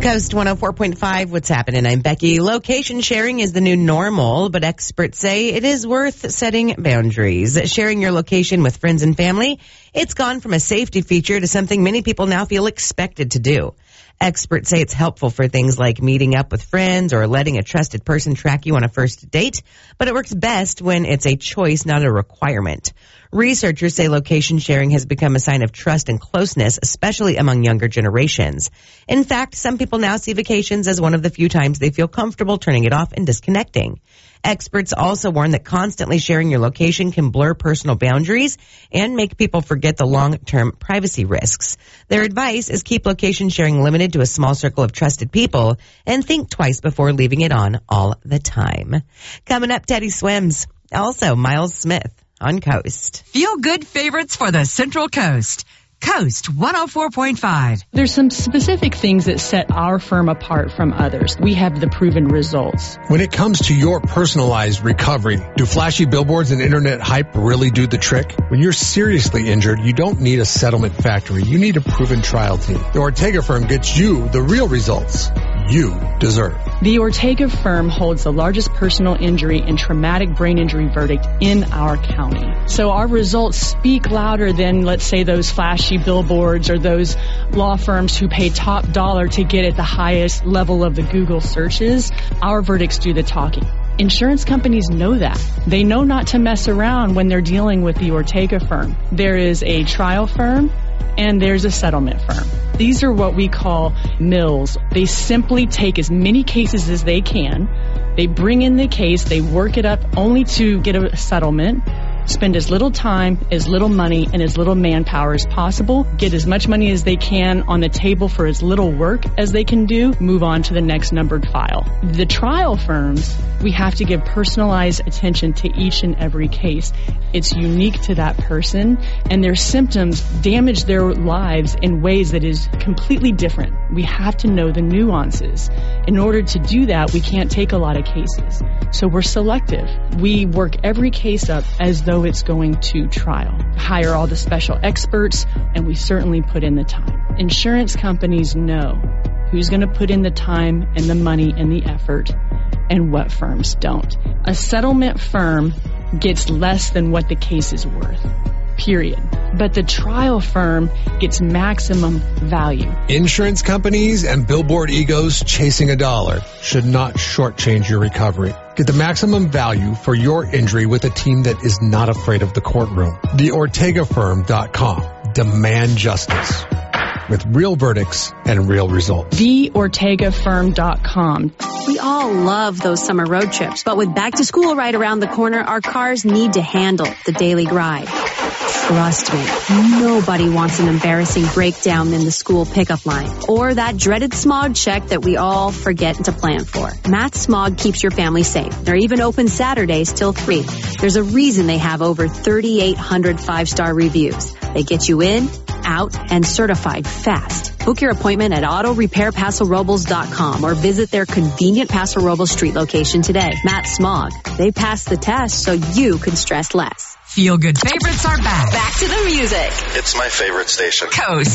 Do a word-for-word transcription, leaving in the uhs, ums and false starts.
Coast one oh four point five, what's happening? I'm Becky. Location sharing is the new normal, but experts say it is worth setting boundaries. Sharing your location with friends and family, it's gone from a safety feature to something many people now feel expected to do. Experts say it's helpful for things like meeting up with friends or letting a trusted person track you on a first date, but it works best when it's a choice, not a requirement. Researchers say location sharing has become a sign of trust and closeness, especially among younger generations. In fact, some people now see vacations as one of the few times they feel comfortable turning it off and disconnecting. Experts also warn that constantly sharing your location can blur personal boundaries and make people forget the long-term privacy risks. Their advice is keep location sharing limited to a small circle of trusted people and think twice before leaving it on all the time. Coming up, Teddy Swims. Also, Miles Smith on Coast. Feel good favorites for the Central Coast. Coast one oh four point five. There's some specific things that set our firm apart from others. We have the proven results. When it comes to your personalized recovery, do flashy billboards and internet hype really do the trick? When you're seriously injured, you don't need a settlement factory. You need a proven trial team. The Ortega firm gets you the real results you deserve. The Ortega firm holds the largest personal injury and traumatic brain injury verdict in our county. So our results speak louder than, let's say, those flashy billboards or those law firms who pay top dollar to get at the highest level of the Google searches. Our verdicts do the talking. Insurance companies know that. They know not to mess around when they're dealing with the Ortega firm. There is a trial firm and there's a settlement firm. These are what we call mills. They simply take as many cases as they can. They bring in the case, they work it up only to get a settlement, spend as little time, as little money, and as little manpower as possible, get as much money as they can on the table for as little work as they can do, move on to the next numbered file. The trial firms, we have to give personalized attention to each and every case. It's unique to that person, and their symptoms damage their lives in ways that is completely different. We have to know the nuances. In order to do that, we can't take a lot of cases. So we're selective. We work every case up as though it's going to trial. Hire all the special experts, and we certainly put in the time. Insurance companies know who's going to put in the time and the money and the effort and what firms don't. A settlement firm gets less than what the case is worth, period. But the trial firm gets maximum value. Insurance companies and billboard egos chasing a dollar should not shortchange your recovery. Get the maximum value for your injury with a team that is not afraid of the courtroom. the ortega firm dot com. Demand justice with real verdicts and real results. the ortega firm dot com. We all love those summer road trips, but with back to school right around the corner, our cars need to handle the daily grind. Trust me, nobody wants an embarrassing breakdown in the school pickup line or that dreaded smog check that we all forget to plan for. Matt Smog keeps your family safe. They're even open Saturdays till three. There's a reason they have over thirty-eight hundred five-star reviews. They get you in, out, and certified fast. Book your appointment at auto repair paso robles dot com or visit their convenient Paso Robles Street location today. Matt Smog. They pass the test so you can stress less. Feel good favorites are back. Back to the music. It's my favorite station. Coast.